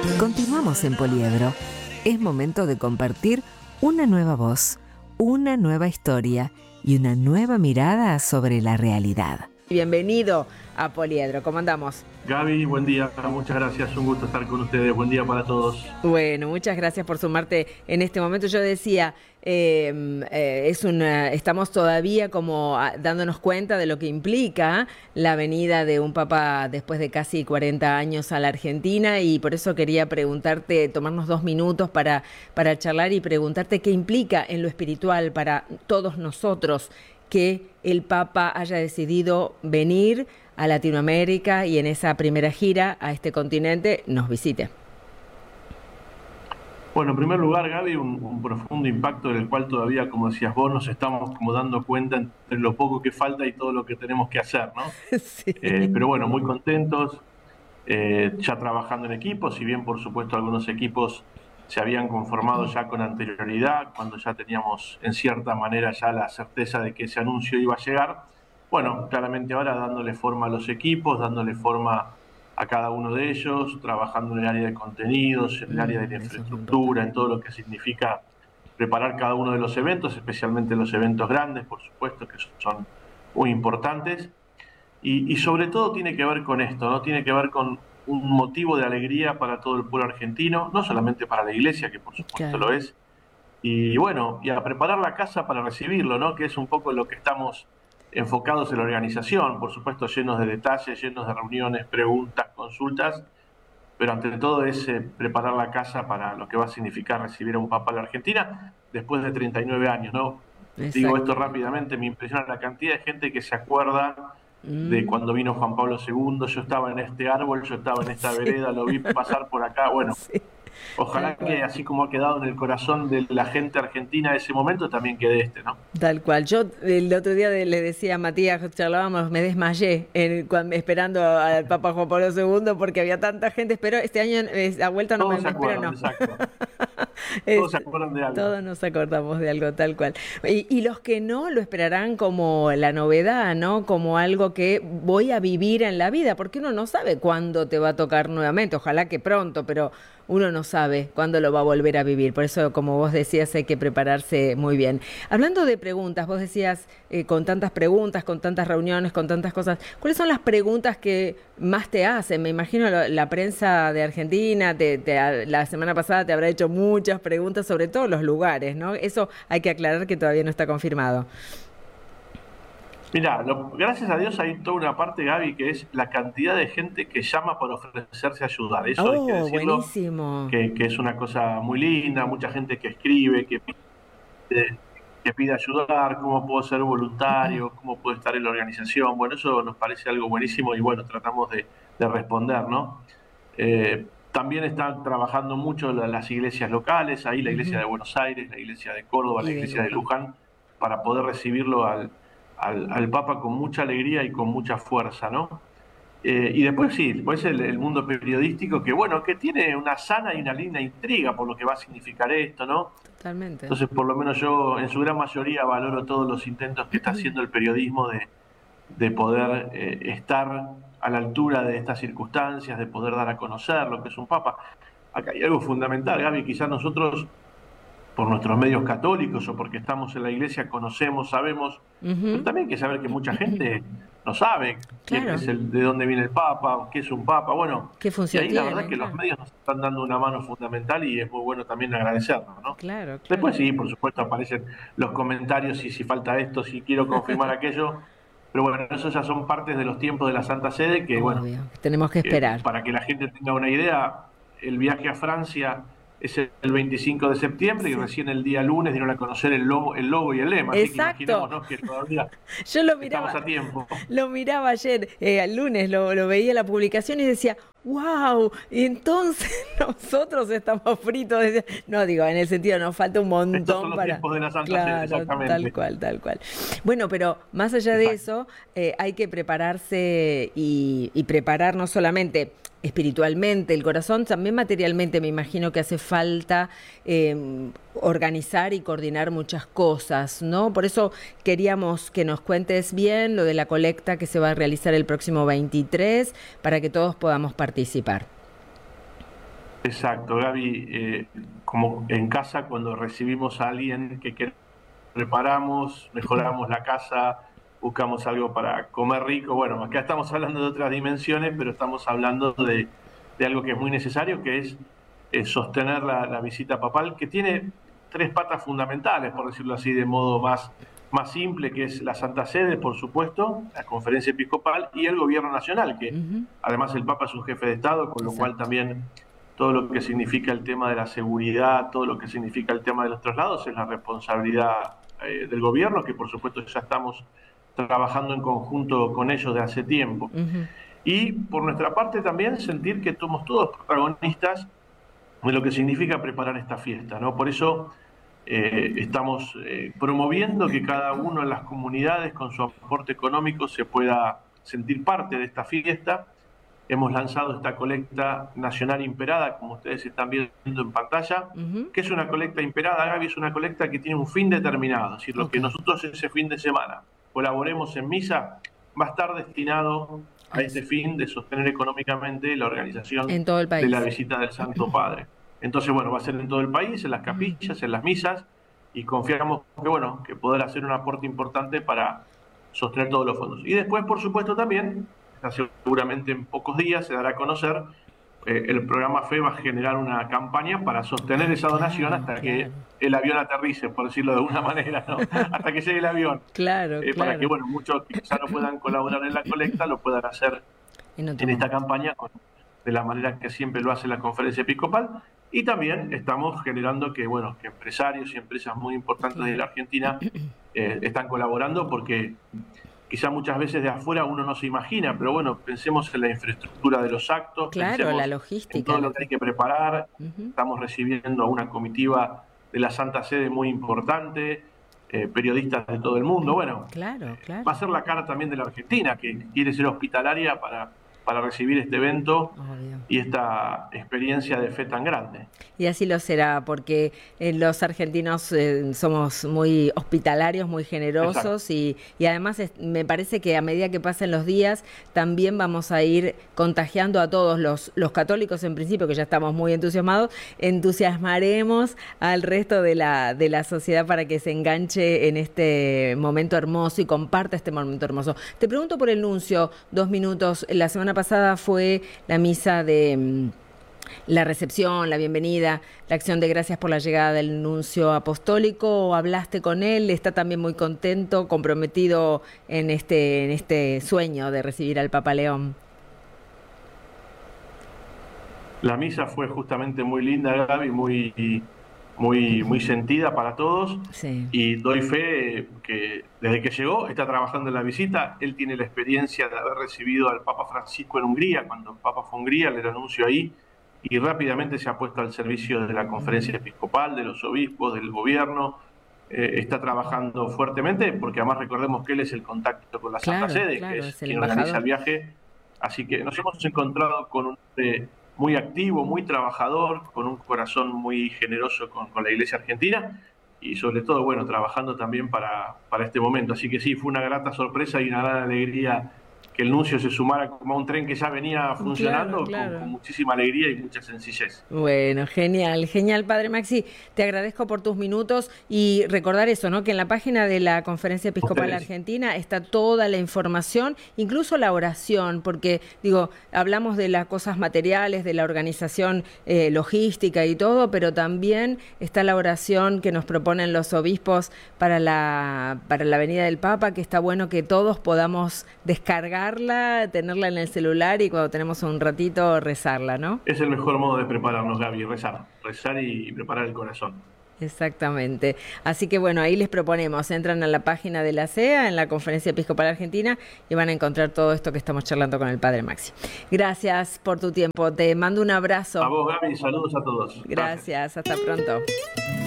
Continuamos en Poliedro. Es momento de compartir una nueva voz, una nueva historia y una nueva mirada sobre la realidad. Bienvenido a Poliedro, ¿cómo andamos? Gaby, buen día, muchas gracias, un gusto estar con ustedes, buen día para todos. Bueno, muchas gracias por sumarte en este momento. Yo decía, estamos todavía como dándonos cuenta de lo que implica la venida de un papa después de casi 40 años a la Argentina, y por eso quería preguntarte, tomarnos 2 minutos para charlar y preguntarte qué implica en lo espiritual para todos nosotros que el Papa haya decidido venir a Latinoamérica y en esa primera gira a este continente nos visite. Bueno, en primer lugar, Gaby, un profundo impacto del cual todavía, como decías vos, nos estamos como dando cuenta entre lo poco que falta y todo lo que tenemos que hacer, ¿no? Sí. Pero bueno, muy contentos, ya trabajando en equipos, si bien por supuesto algunos equipos se habían conformado ya con anterioridad, cuando ya teníamos en cierta manera ya la certeza de que ese anuncio iba a llegar. Bueno, claramente ahora dándole forma a los equipos, dándole forma a cada uno de ellos, trabajando en el área de contenidos, en el área de la infraestructura, en todo lo que significa preparar cada uno de los eventos, especialmente los eventos grandes, por supuesto, que son muy importantes. Y sobre todo tiene que ver con esto, ¿no? Tiene que ver con un motivo de alegría para todo el pueblo argentino, no solamente para la iglesia, que por supuesto lo es, y bueno, y a preparar la casa para recibirlo, ¿no? Que es un poco lo que estamos enfocados en la organización, por supuesto llenos de detalles, llenos de reuniones, preguntas, consultas, pero ante todo es preparar la casa para lo que va a significar recibir a un papa a la Argentina después de 39 años, ¿no? Exacto. Digo esto rápidamente, me impresiona la cantidad de gente que se acuerda de cuando vino Juan Pablo II, yo estaba en este árbol, yo estaba en esta vereda, lo vi pasar por acá, bueno, ojalá que así como ha quedado en el corazón de la gente argentina ese momento, también quede ¿no? Tal cual. Yo el otro día le decía a Matías, charlábamos, me desmayé esperando al Papa Juan Pablo II porque había tanta gente, pero este año a vuelta no todos me espero, no. Exacto. Todos se acuerdan de algo. Todos nos acordamos de algo, tal cual. Y los que no, lo esperarán como la novedad, ¿no? Como algo que voy a vivir en la vida, porque uno no sabe cuándo te va a tocar nuevamente, ojalá que pronto, pero uno no sabe cuándo lo va a volver a vivir. Por eso, como vos decías, hay que prepararse muy bien. Hablando de preguntas, vos decías, con tantas preguntas, con tantas reuniones, con tantas cosas, ¿cuáles son las preguntas que más te hacen? Me imagino la prensa de Argentina, la semana pasada te habrá hecho muchas preguntas sobre todos los lugares, ¿no? Eso hay que aclarar que todavía no está confirmado. Mira, gracias a Dios hay toda una parte, Gaby, que es la cantidad de gente que llama para ofrecerse a ayudar. Eso hay que decirlo, buenísimo. Que es una cosa muy linda, mucha gente que escribe, que pide ayudar, cómo puedo ser voluntario, cómo puedo estar en la organización. Bueno, eso nos parece algo buenísimo y bueno, tratamos de responder, ¿no? También están trabajando mucho las iglesias locales, ahí la iglesia de Buenos Aires, la iglesia de Córdoba, la iglesia de Luján, para poder recibirlo al Papa con mucha alegría y con mucha fuerza, ¿no? Y después sí, después el mundo periodístico que, bueno, que tiene una sana y una linda intriga por lo que va a significar esto, ¿no? Totalmente. Entonces, por lo menos yo, en su gran mayoría, valoro todos los intentos que está haciendo el periodismo de poder estar a la altura de estas circunstancias, de poder dar a conocer lo que es un Papa. Acá hay algo fundamental, Gaby, quizás nosotros, por nuestros medios católicos o porque estamos en la iglesia, conocemos, sabemos, pero también hay que saber que mucha gente no sabe quién es de dónde viene el Papa, qué es un Papa, bueno, ¿qué función y ahí la verdad que los medios nos están dando una mano fundamental y es muy bueno también agradecerlo, ¿no? Claro. Después sí, por supuesto aparecen los comentarios y si falta esto, si quiero confirmar aquello, pero bueno, eso ya son partes de los tiempos de la Santa Sede que, bueno, tenemos que esperar. Para que la gente tenga una idea, el viaje a Francia es el 25 de septiembre y recién el día lunes dieron a conocer el logo y el lema. Exacto. Así que imaginémonos que todavía yo lo miraba, estamos a tiempo. Lo miraba ayer, el lunes, lo veía la publicación y decía, ¡wow! Y entonces nosotros estamos fritos. No, digo, en el sentido, nos falta un montón. Estos son los tiempos de la Santa Sede, exactamente. Tal cual. Bueno, pero más allá de eso, hay que prepararse y preparar no solamente espiritualmente el corazón, también materialmente. Me imagino que hace falta organizar y coordinar muchas cosas, ¿no? Por eso queríamos que nos cuentes bien lo de la colecta que se va a realizar el próximo 23 para que todos podamos participar. Exacto, Gaby. Como en casa, cuando recibimos a alguien que preparamos, mejoramos la casa, buscamos algo para comer rico. Bueno, acá estamos hablando de otras dimensiones, pero estamos hablando de algo que es muy necesario, que es sostener la visita papal, que tiene tres patas fundamentales, por decirlo así, de modo más simple, que es la Santa Sede, por supuesto, la Conferencia Episcopal y el Gobierno Nacional, que además el Papa es un jefe de Estado, con lo cual también todo lo que significa el tema de la seguridad, todo lo que significa el tema de los traslados es la responsabilidad del gobierno, que por supuesto ya estamos trabajando en conjunto con ellos de hace tiempo. Y por nuestra parte también sentir que somos todos protagonistas de lo que significa preparar esta fiesta, ¿no? Por eso estamos promoviendo que cada uno en las comunidades con su aporte económico se pueda sentir parte de esta fiesta. Hemos lanzado esta colecta nacional imperada, como ustedes están viendo en pantalla. ¿Qué es una colecta imperada, Gaby? Es una colecta que tiene un fin determinado. Es decir, lo que nosotros ese fin de semana colaboremos en misa va a estar destinado a este fin de sostener económicamente la organización en todo el país de la visita del Santo Padre. Entonces, bueno, va a ser en todo el país, en las capillas, en las misas, y confiamos que, bueno, que poder hacer un aporte importante para sostener todos los fondos. Y después, por supuesto, también, seguramente en pocos días se dará a conocer, el programa FE va a generar una campaña para sostener esa donación hasta que el avión aterrice, por decirlo de alguna manera, ¿no? Hasta que llegue el avión. Para que, bueno, muchos que quizá no puedan colaborar en la colecta lo puedan hacer en esta campaña de la manera que siempre lo hace la Conferencia Episcopal. Y también estamos generando que, bueno, que empresarios y empresas muy importantes de la Argentina están colaborando, porque quizá muchas veces de afuera uno no se imagina, pero bueno, pensemos en la infraestructura de los actos, pensemos la logística, en todo lo que hay que preparar. Estamos recibiendo a una comitiva de la Santa Sede muy importante, periodistas de todo el mundo. Bueno, va a ser la cara también de la Argentina, que quiere ser hospitalaria para recibir este evento y esta experiencia de fe tan grande. Y así lo será, porque los argentinos somos muy hospitalarios, muy generosos, y además me parece que a medida que pasen los días también vamos a ir contagiando a todos los católicos, en principio, que ya estamos muy entusiasmados, entusiasmaremos al resto de la sociedad para que se enganche en este momento hermoso y comparta este momento hermoso. Te pregunto por el nuncio, 2 minutos. La semana pasada fue la misa de la recepción, la bienvenida, la acción de gracias por la llegada del nuncio apostólico. ¿Hablaste con él? ¿Está también muy contento, comprometido en este sueño de recibir al Papa León? La misa fue justamente muy linda, Gaby, muy sentida para todos. Y doy fe que desde que llegó está trabajando en la visita. Él tiene la experiencia de haber recibido al Papa Francisco en Hungría. Cuando el Papa fue a Hungría, le anunció ahí, y rápidamente se ha puesto al servicio de la Conferencia Episcopal, de los obispos, del gobierno. Está trabajando fuertemente, porque además recordemos que él es el contacto con la Santa Sede, que es quien organiza el viaje. Así que nos hemos encontrado con un muy activo, muy trabajador, con un corazón muy generoso con la Iglesia argentina, y sobre todo, bueno, trabajando también para este momento. Así que sí, fue una grata sorpresa y una gran alegría que el nuncio se sumara como a un tren que ya venía funcionando con muchísima alegría y mucha sencillez. Bueno, genial, Padre Maxi. Te agradezco por tus minutos, y recordar eso, ¿no? Que en la página de la Conferencia Episcopal Argentina está toda la información, incluso la oración, porque, digo, hablamos de las cosas materiales, de la organización logística y todo, pero también está la oración que nos proponen los obispos para la venida del Papa, que está bueno que todos podamos descargar, tenerla en el celular, y cuando tenemos un ratito rezarla, ¿no? Es el mejor modo de prepararnos, Gaby, rezar y preparar el corazón. Exactamente. Así que bueno, ahí les proponemos, entran a la página de la CEA, en la Conferencia Episcopal Argentina, y van a encontrar todo esto que estamos charlando con el Padre Maxi. Gracias por tu tiempo, te mando un abrazo. A vos, Gaby, saludos a todos. Gracias. Hasta pronto.